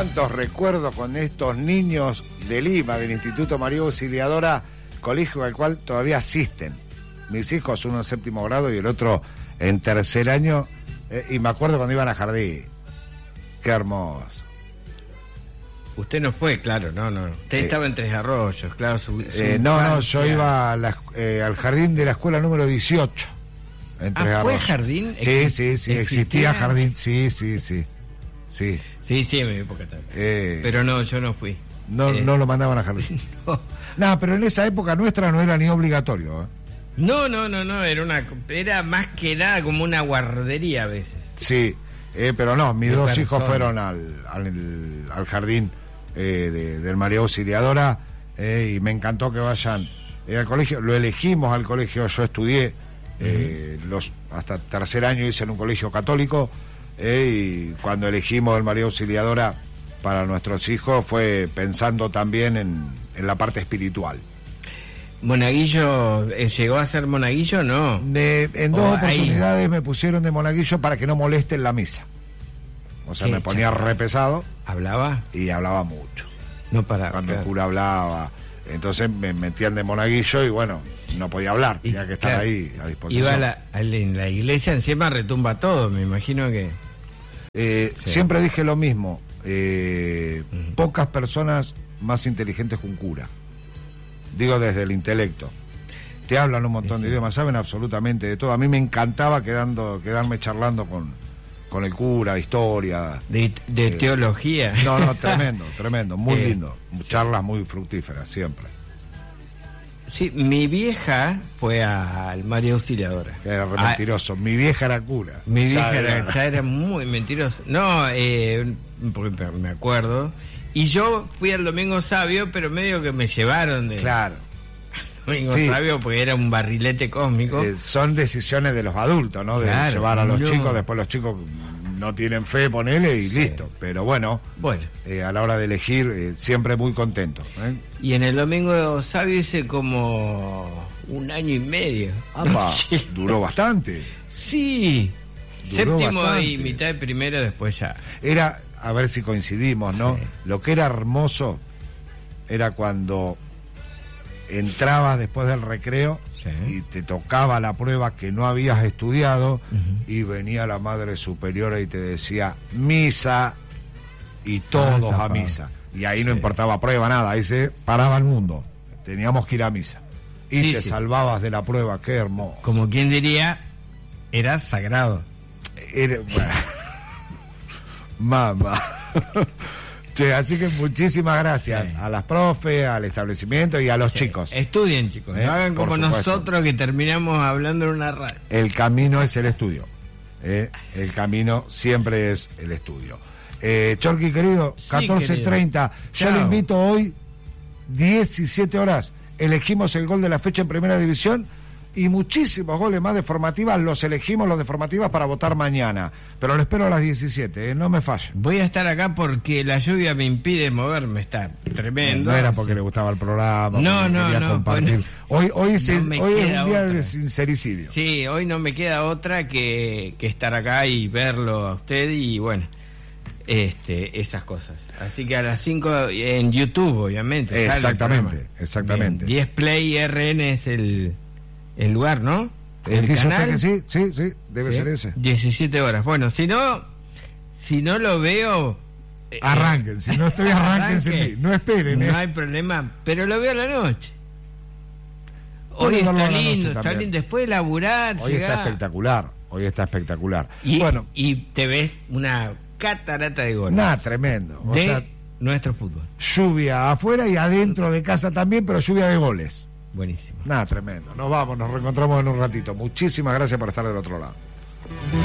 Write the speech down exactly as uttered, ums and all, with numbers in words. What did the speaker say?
cuántos recuerdos con estos niños de Lima, del Instituto María Auxiliadora, colegio al cual todavía asisten. Mis hijos, uno en séptimo grado y el otro en tercer año, eh, y me acuerdo cuando iban a jardín. Qué hermoso. Usted no fue, claro, no, no. Usted eh, estaba en Tres Arroyos, claro. Su, su eh, no, no, yo iba a la, eh, al jardín de la escuela número dieciocho. En Tres ah, ¿fue Arroyos. Jardín? Sí, sí, sí, existía jardín, sí, sí, sí. Sí, sí, sí, en mi época también. Eh, pero no, yo no fui. No, eh, no lo mandaban a jardín. No. No, pero en esa época nuestra no era ni obligatorio, ¿eh? No, no, no, no, era una, era más que nada como una guardería a veces. Sí, eh, pero no, mis de dos personas. hijos fueron al, al, al jardín eh, de, del María Auxiliadora eh, y me encantó que vayan eh, al colegio. Lo elegimos al colegio, yo estudié eh, uh-huh. los hasta tercer año hice en un colegio católico eh, y cuando elegimos el María Auxiliadora para nuestros hijos fue pensando también en, en la parte espiritual. ¿Monaguillo eh, llegó a ser monaguillo? No. De, en dos oh, oportunidades ahí me pusieron de monaguillo para que no molesten la misa. O sea, me ponía chaval? re pesado. ¿Hablaba? Y hablaba mucho. No paraba. Cuando claro. el cura hablaba. Entonces me metían de monaguillo y bueno, no podía hablar, tenía que estar claro, ahí a disposición. Iba a la, a la, en la iglesia encima retumba todo, me imagino que... Eh, sí. Siempre dije lo mismo, eh, uh-huh. pocas personas más inteligentes que un cura. Digo desde el intelecto. Te hablan un montón sí. de idiomas, saben absolutamente de todo. A mí me encantaba quedando, quedarme charlando con, con el cura, de historia. De, de eh, teología. No, no, tremendo, tremendo, muy eh, lindo. Charlas muy fructíferas, siempre. Sí, mi vieja fue al María Auxiliadora. Era re mentiroso. Mi vieja era cura. Mi vieja era, era, ya era muy mentiroso. No, eh, porque me acuerdo... Y yo fui al Domingo Sabio, pero medio que me llevaron de... Claro. Domingo sí. Sabio, porque era un barrilete cósmico. Eh, son decisiones de los adultos, ¿no? De claro, llevar a los no. chicos, después los chicos no tienen fe, ponele y sí. listo. Pero bueno, bueno. Eh, a la hora de elegir, eh, siempre muy contento. ¿eh? Y en el Domingo Sabio hice como un año y medio. Ah, sí. Duró bastante. Sí. Duró Séptimo bastante. Y mitad de primero, después ya. Era... A ver si coincidimos, ¿no? Sí. Lo que era hermoso era cuando entrabas después del recreo sí. y te tocaba la prueba que no habías estudiado uh-huh. y venía la Madre Superiora y te decía misa y todos ah, a misa. Y ahí sí. no importaba prueba, nada, ahí se paraba el mundo. Teníamos que ir a misa. Y sí, te sí. salvabas de la prueba, qué hermoso. Como quien diría, era sagrado. Era... Bueno. Mamá. Che, así que muchísimas gracias sí. a las profes, al establecimiento y a los sí. chicos. Estudien, chicos, ¿Eh? no hagan como nosotros que terminamos hablando en una radio. El camino es el estudio. ¿eh? El camino siempre es el estudio. Eh, Chorqui, querido, sí, catorce treinta. Yo le invito hoy, diecisiete horas. Elegimos el gol de la fecha en Primera División. Y muchísimos goles más de formativas los elegimos los de formativas para votar mañana, pero lo espero a las diecisiete, ¿eh? No me fallen. Voy a estar acá porque la lluvia me impide moverme, está tremendo. No era porque sí. le gustaba el programa, no, no, quería no, compartir. Hoy, hoy, no se, hoy es un día otra. de sincericidio. Sí, hoy no me queda otra que, que estar acá y verlo a usted y bueno, este, esas cosas. Así que a las cinco en YouTube, obviamente. Exactamente, exactamente. diez Play R N es el... El lugar, ¿no? ¿El dice usted que sí? Sí, sí, debe ¿Sí? ser ese. diecisiete horas. Bueno, si no, si no lo veo... Arranquen, eh, si no estoy, arránquense. Arranque, no esperen. No eh. hay problema, pero lo veo a la noche. Hoy está lindo, está lindo. Después de laburar, Hoy llegar. está espectacular, hoy está espectacular. Y, bueno, y te ves una catarata de goles. Nada, tremendo. O de sea, nuestro fútbol. Lluvia afuera y adentro de casa también, pero lluvia de goles. Buenísimo. Nada, tremendo. Nos vamos, nos reencontramos en un ratito. Muchísimas gracias por estar del otro lado.